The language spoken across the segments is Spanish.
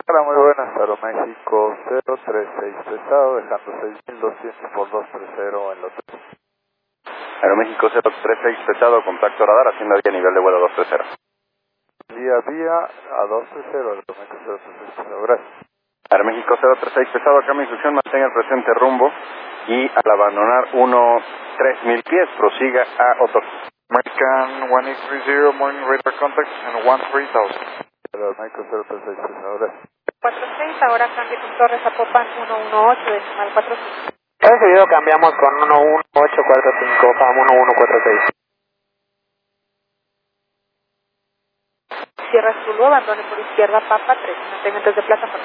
Hola, muy buenas, Aeroméxico 036 pesado, dejando 6200 por 230 en los 3. Aeroméxico 036 pesado, contacto radar, haciendo vía nivel de vuelo 230. Vía a 230, Aeroméxico 036 pesado, gracias. Aeroméxico 036 pesado, cambio de instrucción, mantenga el presente rumbo y al abandonar 3000 pies, prosiga a Otto. American 1830, morning radar contact and 13000. Aeroméxico 036 pesado, gracias. 46, ahora cambio con Torres Zapopan 118, decimal 45. Recibido, cambiamos con 11845, FAM 1146. Sierra Zulu, abandone por izquierda Papa 3, mantengantes de plataforma.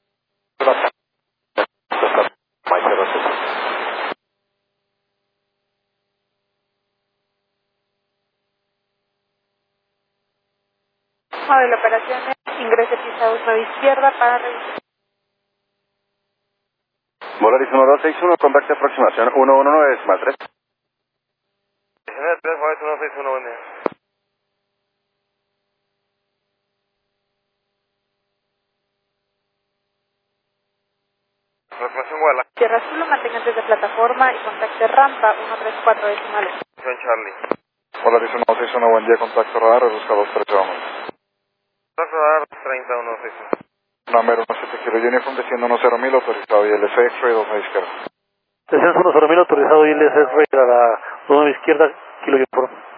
De la operación es ingrese pisados 9 izquierda para revisar. Volaris 1261, contacto aproximación 119, decimal 3. 19-3, Volaris 161, buen día. Aproximación Guadalajara. Sierra Zulu, mantengantes de plataforma y contacte rampa 134 decimales. Charlie. Volaris 161, buen día, contacto radar, busca 230. Contacto radar 30-165. Número 17 Kilo Uniform, desciendo 10.000, autorizado y LS X-Ray 2 a izquierda. Descenso 10.000, autorizado ILS X-Ray a la 2 izquierda, Kilo Uniform.